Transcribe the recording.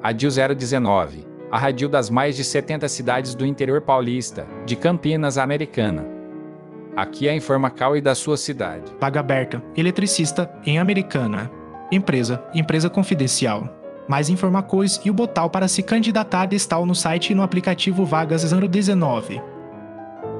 Radil 019. A radil das mais de 70 cidades do interior paulista, de Campinas, Americana. Aqui é a Informacal e da sua cidade. Vaga aberta, eletricista, em Americana. Empresa confidencial. Mais Informacois e o botal para se candidatar está no site e no aplicativo Vagas 019.